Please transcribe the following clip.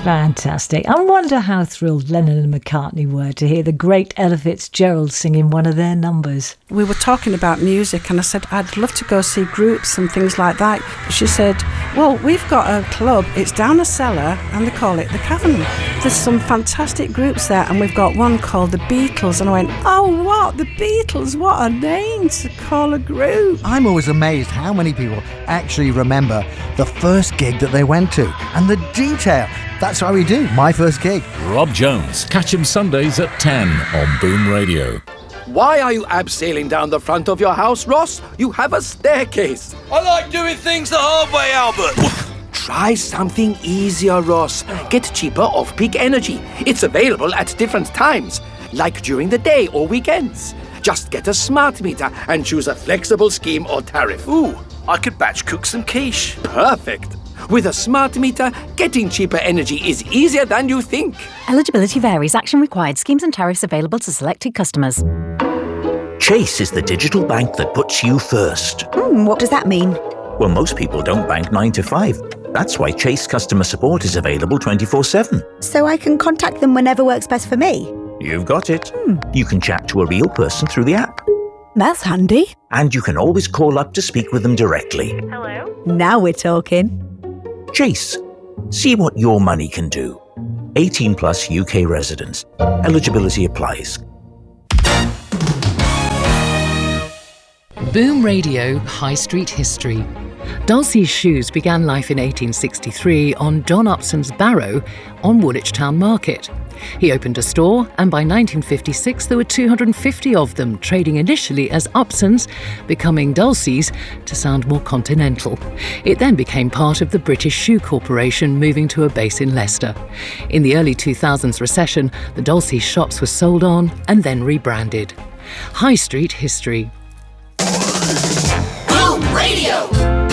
Fantastic. I wonder how thrilled Lennon and McCartney were to hear the great Ella Fitzgerald singing one of their numbers. We were talking about music and I said, I'd love to go see groups and things like that. She said, well, we've got a club, it's down a cellar and they call it the Cavern. There's some fantastic groups there and we've got one called the Beatles. And I went, oh, what? The Beatles? What a name to call a group. I'm always amazed how many people actually remember the first gig that they went to and the detail. That's why we do My First Gig. Rob Jones. Catch him Sundays at 10 on Boom Radio. Why are you abseiling down the front of your house, Ross? You have a staircase. I like doing things the hard way, Albert. Try something easier, Ross. Get cheaper off-peak energy. It's available at different times, like during the day or weekends. Just get a smart meter and choose a flexible scheme or tariff. Ooh, I could batch cook some quiche. Perfect. With a smart meter, getting cheaper energy is easier than you think. Eligibility varies. Action required. Schemes and tariffs available to selected customers. Chase is the digital bank that puts you first. What does that mean? Well, most people don't bank 9 to 5. That's why Chase customer support is available 24/7. So I can contact them whenever works best for me? You've got it. You can chat to a real person through the app. That's handy. And you can always call up to speak with them directly. Hello? Now we're talking. Chase. See what your money can do. 18 plus UK residents. Eligibility applies. Boom Radio High Street History. Dulcie's Shoes began life in 1863 on John Upson's Barrow on Woolwich Town Market. He opened a store, and by 1956 there were 250 of them, trading initially as Upsons, becoming Dulcie's to sound more continental. It then became part of the British Shoe Corporation, moving to a base in Leicester. In the early 2000s recession, the Dulcie's shops were sold on and then rebranded. High Street History. Boom Radio!